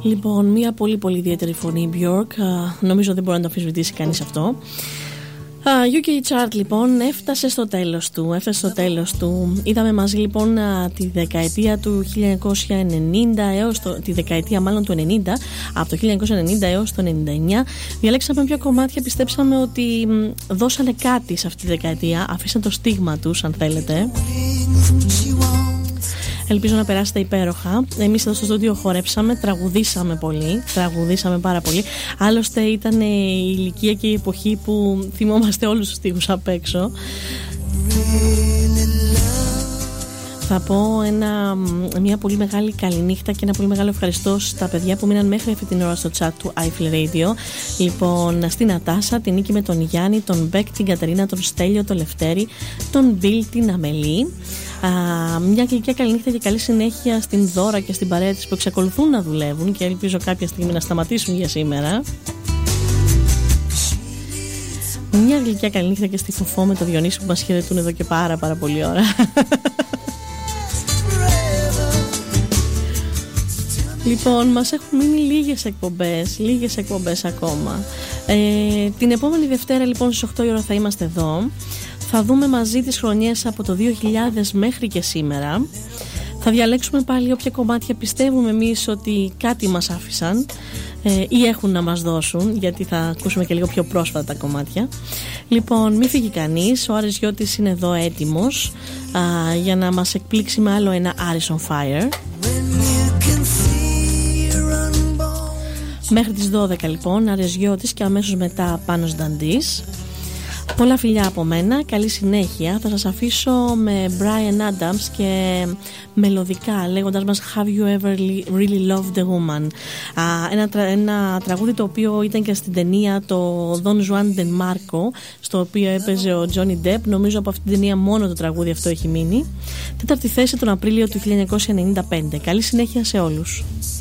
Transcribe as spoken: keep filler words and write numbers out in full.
Λοιπόν, μια πολύ πολύ ιδιαίτερη φωνή η Björk. Νομίζω δεν μπορεί να το αμφισβητήσει κανείς αυτό. Uh, γιου κέι Chart λοιπόν έφτασε στο τέλος του, έφτασε στο τέλος του. Είδαμε μαζί λοιπόν uh, τη δεκαετία του χίλια εννιακόσια ενενήντα έως το, τη δεκαετία μάλλον του ενενήντα, από το χίλια εννιακόσια ενενήντα έως το ενενήντα εννιά. Διαλέξαμε ποια κομμάτια πιστέψαμε ότι μ, δώσανε κάτι σε αυτή τη δεκαετία, αφήσαν το στίγμα τους αν θέλετε. Ελπίζω να περάσετε υπέροχα. Εμείς εδώ στο στούντιο χορέψαμε, τραγουδήσαμε πολύ, τραγουδήσαμε πάρα πολύ. Άλλωστε ήταν η ηλικία και η εποχή που θυμόμαστε όλους τους στίχους απ' έξω. Θα πω ένα, μια πολύ μεγάλη καληνύχτα και ένα πολύ μεγάλο ευχαριστώ στα παιδιά που μείναν μέχρι αυτή την ώρα στο chat του iFly Radio. Λοιπόν, στην Νατάσα, την Νίκη με τον Γιάννη, τον Μπέκ, την Κατερίνα, τον Στέλιο, τον Λευτέρη, τον Μπιλ, την Αμελή. Α, μια γλυκιά καληνύχτα και καλή συνέχεια στην Δώρα και στην παρέα της που εξακολουθούν να δουλεύουν και ελπίζω κάποια στιγμή να σταματήσουν για σήμερα. Μια γλυκιά καληνύχτα και στη Φοφό με το Διονύση που μας χαιρετούν εδώ και πάρα πάρα πολύ ώρα. Λοιπόν, μας έχουν μείνει λίγες εκπομπές, λίγες εκπομπές ακόμα. Ε, την επόμενη Δευτέρα λοιπόν στις οκτώ η ώρα θα είμαστε εδώ. Θα δούμε μαζί τις χρονιές από το δύο χιλιάδες μέχρι και σήμερα. Θα διαλέξουμε πάλι όποια κομμάτια πιστεύουμε εμείς ότι κάτι μας άφησαν ε, ή έχουν να μας δώσουν, γιατί θα ακούσουμε και λίγο πιο πρόσφατα τα κομμάτια. Λοιπόν, μη φύγει κανείς, ο Άρης Γιώτης είναι εδώ έτοιμος α, για να μας εκπλήξει με άλλο ένα Aris on Fire. Μέχρι τις δώδεκα λοιπόν, Άρης Γιώτης και αμέσως μετά Πάνος Νταντής. Πολλά φιλιά από μένα, καλή συνέχεια. Θα σας αφήσω με Brian Adams και μελωδικά λέγοντας μας Have you ever really loved a woman? Α, ένα, τρα, ένα τραγούδι το οποίο ήταν και στην ταινία το Don Juan de Marco, στο οποίο έπαιζε ο Johnny Depp. Νομίζω από αυτή την ταινία μόνο το τραγούδι αυτό έχει μείνει. Τέταρτη θέση τον Απρίλιο του χίλια εννιακόσια ενενήντα πέντε. Καλή συνέχεια σε όλους.